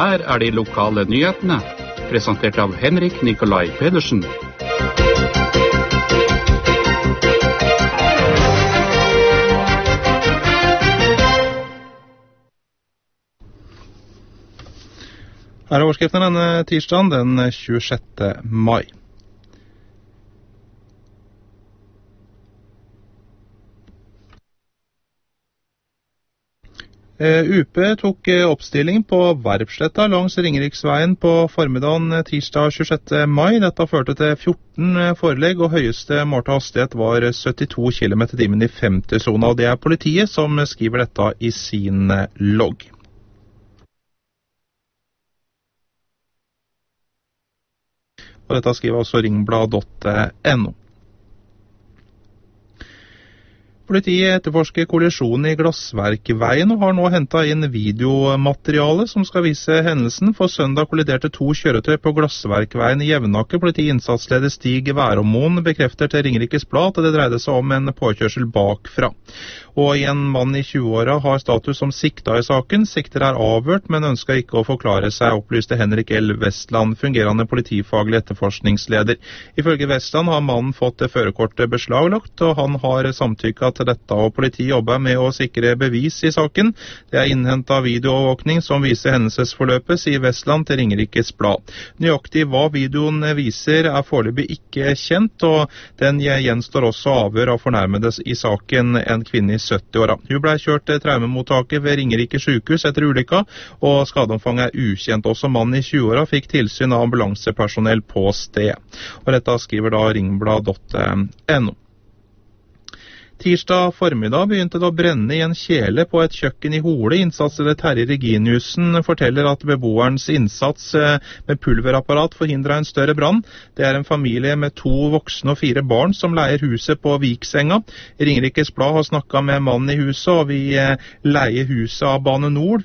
Her er de lokale nyhetene, presentert av Henrik Nikolai Pedersen. Her er overskriften denne tirsdagen, den 26. mai. UP tok oppstilling på Verpsletta langs Ringeriksveien på formiddagen tirsdag 26. mai. Dette førte til 14 forelegg, og høyeste målte hastighet var 72 km/t i 50-sona. Og det er politiet som skriver dette i sin logg. Og dette skriver også ringblad.no. Politiet etterforsker kollisjonen i Glassverkveien og har nå hentet inn videomateriale som skal vise hendelsen. For søndag kolliderte 2 kjøretøy på Glassverkveien i Jevnaker. Politiinnsatsleder Stig Væromoen bekrefter til Ringerikes Blad at det dreide seg om en påkjørsel bakfra. Og en mann i 20-åra har status som sikta i saken. Sikter er avhørt, men ønsker ikke å forklare seg, opplyste Henrik L. Vestland, fungerende politifaglig etterforskningsleder. Ifølge Vestland har mannen fått førerkortet beslaglagt, og han har samtykket til dette, og politiet jobber med å sikre bevis i saken. Det er innhentet videoovervåkning som viser hendelsesforløpet, sier Vestland til Ringerikes Blad. Nøyaktig hva videoen viser er foreløpig ikke kjent, og den gjenstår også avhør av fornærmede i saken, en kvinne i 70-åra. Hun ble kjørt til traumemottaket ved Ringerike sykehus etter ulykka, og skadeomfanget er ukjent. Også mannen i 20-åra fikk tilsyn av ambulansepersonell på sted. Og dette skriver da ringblad.no. Tirsdag formiddag begynte det å brenne i en kjele på et kjøkken i Hole. Innsatsleder Terje Reginiussen forteller at beboerens innsats med pulverapparat forhindret en større brann. Det er en familie med 2 voksne og 4 barn som leier huset på Viksenga. Ringerikes Blad har snakket med mannen i huset, og vi leier huset av Bane Nord.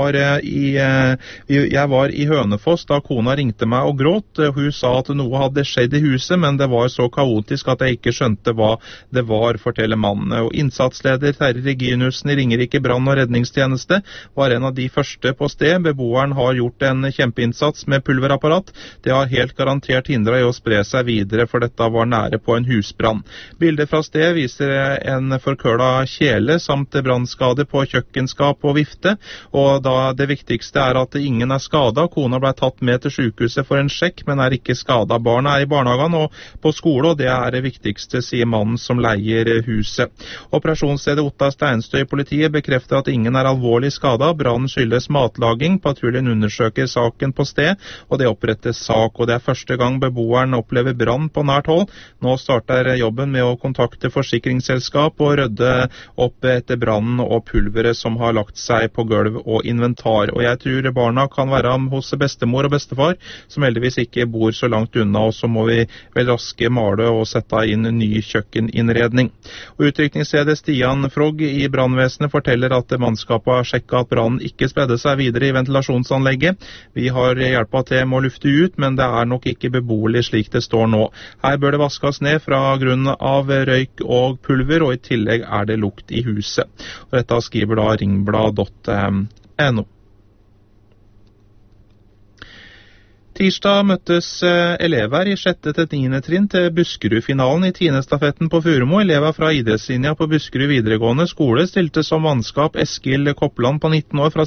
Jeg var i Hønefoss da kona ringte meg og gråt. Hun sa at noe hadde skjedd i huset, men det var så kaotisk at jeg ikke skjønte hva det var, forteller mannen. Og innsatsleder Terje Reginiussen i Ringerike brann- og redningstjeneste var en av de første på sted. Beboeren har gjort en kjempeinnsats med pulverapparat. Det har helt garantert hindret i å spre seg videre, for dette var nære på en husbrann. Bildet fra sted viser en forkøla kjele samt brannskade på kjøkkenskap og vifte, og da det viktigste er at ingen er skadet. Kona ble tatt med til sykehuset for en sjekk, men er ikke skadet. Barna er i barnehagen og på skole, og det er det viktigste, sier mannen som leier huset. Operasjonsstedet Ottar Steinstø i politiet bekrefter at ingen er alvorlig skadet. Brannen skyldes matlaging. Patruljen undersøker saken på sted, og det opprettes sak. Og det er første gang beboeren opplever brann på nært hold. Nå starter jobben med å kontakte forsikringsselskap og rydde opp etter brannen og pulveret som har lagt seg på gulv og inventar. Og jeg tror barna kan være hos bestemor og bestefar, som heldigvis ikke bor så langt unna, og så må vi vel raske male og sette inn ny kjøkkeninnredning. Utrykningsleder Stian Frogg i brannvesenet forteller at mannskapet har sjekket at brannen ikke spredde seg videre i ventilasjonsanlegget. Vi har hjulpet til med å lufte ut, men det er nok ikke beboelig slik det står nå. Her bør det vaskes ned fra grunn av røyk og pulver, og i tillegg er det lukt i huset. Og dette skriver da ringblad.no. Tirsdag møttes elever i 6. til 9. trinn til Buskerud-finalen i 10. stafetten på Furumo. Elever fra idrettslinja på Buskerud videregående skole stilte som mannskap Eskil Koppland på 19 år fra